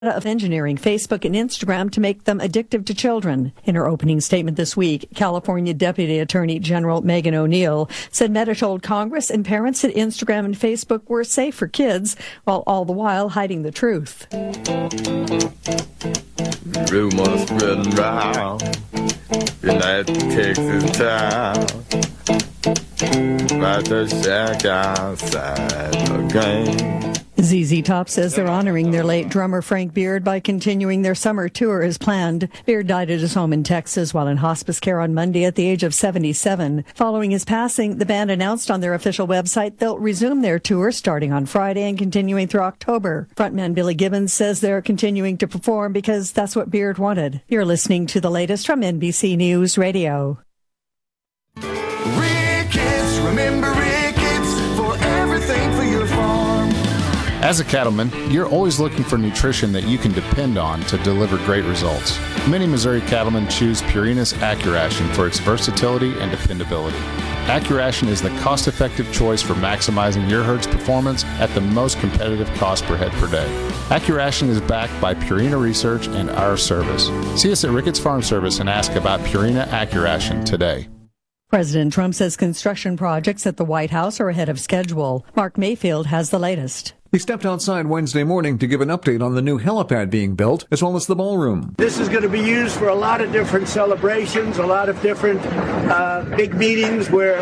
of engineering Facebook and Instagram to make them addictive to children. In her opening statement this week, California Deputy Attorney General Megan O'Neill said Meta told Congress and parents that Instagram and Facebook were safe for kids, while all the while hiding the truth. Rumors spreading round United Texas town about the shack outside the game. ZZ Top says they're honoring their late drummer Frank Beard by continuing their summer tour as planned. Beard died at his home in Texas while in hospice care on Monday at the age of 77. Following his passing, the band announced on their official website they'll resume their tour starting on Friday and continuing through October. Frontman Billy Gibbons says they're continuing to perform because that's what Beard wanted. You're listening to the latest from NBC News Radio. Ricketts, remember Ricketts for everything for your farm. As a cattleman, you're always looking for nutrition that you can depend on to deliver great results. Many Missouri cattlemen choose Purina's AccuRation for its versatility and dependability. AccuRation is the cost-effective choice for maximizing your herd's performance at the most competitive cost per head per day. AccuRation is backed by Purina Research and our service. See us at Ricketts Farm Service and ask about Purina AccuRation today. President Trump says construction projects at the White House are ahead of schedule. Mark Mayfield has the latest. He stepped outside Wednesday morning to give an update on the new helipad being built, as well as the ballroom. This is going to be used for a lot of different celebrations, a lot of different big meetings where,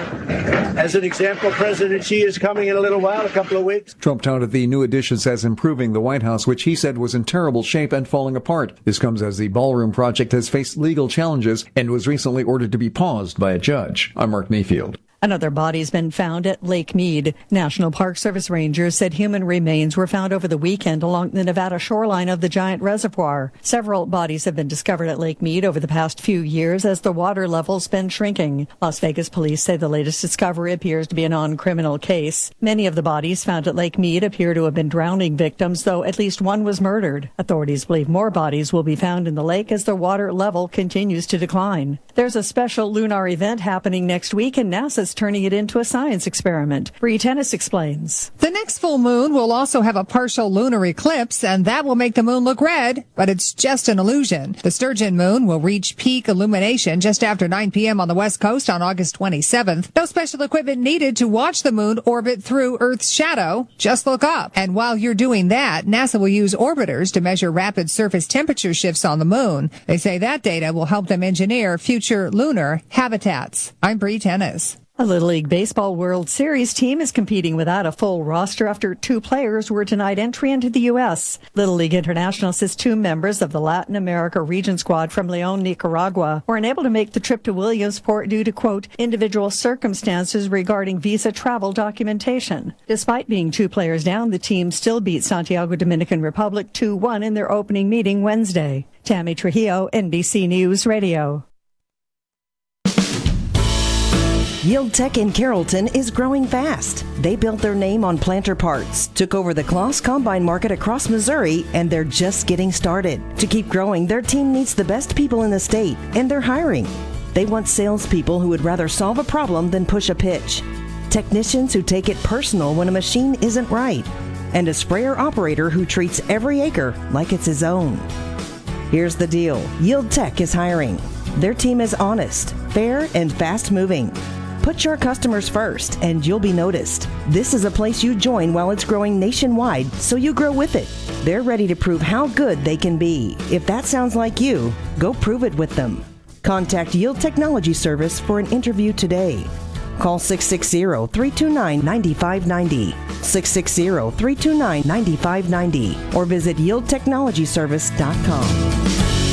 as an example, President Xi is coming in a little while, a couple of weeks. Trump touted the new additions as improving the White House, which he said was in terrible shape and falling apart. This comes as the ballroom project has faced legal challenges and was recently ordered to be paused by a judge. I'm Mark Mayfield. Another body's been found at Lake Mead. National Park Service rangers said human remains were found over the weekend along the Nevada shoreline of the giant reservoir. Several bodies have been discovered at Lake Mead over the past few years as the water level's been shrinking. Las Vegas police say the latest discovery appears to be a non-criminal case. Many of the bodies found at Lake Mead appear to have been drowning victims, though at least one was murdered. Authorities believe more bodies will be found in the lake as the water level continues to decline. There's a special lunar event happening next week, and NASA's turning it into a science experiment. Bree Tennis explains. The next full moon will also have a partial lunar eclipse, and that will make the moon look red, but it's just an illusion. The Sturgeon moon will reach peak illumination just after 9 p.m. on the West Coast on August 27th. No special equipment needed to watch the moon orbit through Earth's shadow. Just look up. And while you're doing that, NASA will use orbiters to measure rapid surface temperature shifts on the moon. They say that data will help them engineer future lunar habitats. I'm Bree Tennis. A Little League Baseball World Series team is competing without a full roster after 2 players were denied entry into the U.S. Little League International says 2 members of the Latin America region squad from León, Nicaragua, were unable to make the trip to Williamsport due to, quote, individual circumstances regarding visa travel documentation. Despite being 2 players down, the team still beat Santiago Dominican Republic 2-1 in their opening meeting Wednesday. Tammy Trujillo, NBC News Radio. Yield Tech in Carrollton is growing fast. They built their name on planter parts, took over the Kloss Combine market across Missouri, and they're just getting started. To keep growing, their team needs the best people in the state, and they're hiring. They want salespeople who would rather solve a problem than push a pitch, technicians who take it personal when a machine isn't right, and a sprayer operator who treats every acre like it's his own. Here's the deal. Yield Tech is hiring. Their team is honest, fair, and fast-moving. Put your customers first, and you'll be noticed. This is a place you join while it's growing nationwide, so you grow with it. They're ready to prove how good they can be. If that sounds like you, go prove it with them. Contact Yield Technology Service for an interview today. Call 660-329-9590, 660-329-9590, or visit yieldtechnologyservice.com.